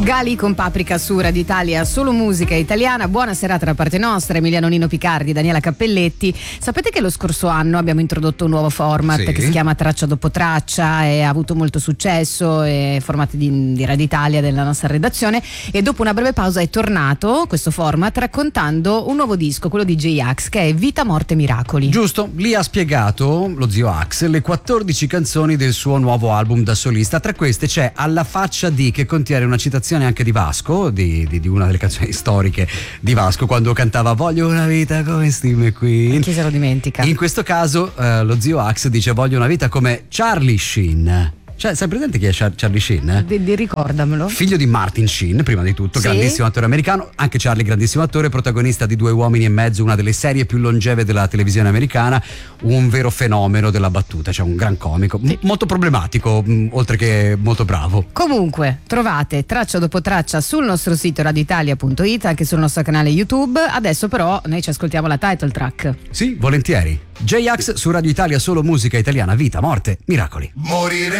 Gali con Paprika su Radio Italia, solo musica italiana. Buona serata da parte nostra, Emiliano Nino Picardi, Daniela Cappelletti. Sapete che lo scorso anno abbiamo introdotto un nuovo format che si chiama Traccia dopo Traccia e ha avuto molto successo, formati di Radio Italia della nostra redazione, e dopo una breve pausa è tornato questo format raccontando un nuovo disco, quello di J-Ax, che è Vita, Morte, Miracoli. Giusto, lì ha spiegato lo zio Ax le 14 canzoni del suo nuovo album da solista. Tra queste c'è Alla faccia di, che contiene una citazione anche di Vasco, di una delle canzoni storiche di Vasco, quando cantava Voglio una vita come Steve McQueen. Chi se lo dimentica? In questo caso lo zio Ax dice Voglio una vita come Charlie Sheen. Cioè, sai presente chi è Charlie Sheen? Ricordamelo. Figlio di Martin Sheen, prima di tutto, sì, grandissimo attore americano. Anche Charlie, grandissimo attore, protagonista di Due uomini e mezzo, una delle serie più longeve della televisione americana, un vero fenomeno della battuta, cioè un gran comico, molto problematico, oltre che molto bravo. Comunque, trovate Traccia dopo Traccia sul nostro sito radioitalia.it, anche sul nostro canale YouTube. Adesso però noi ci ascoltiamo la title track. Sì, volentieri. J-Ax su Radio Italia, solo musica italiana, vita, morte, miracoli. Morire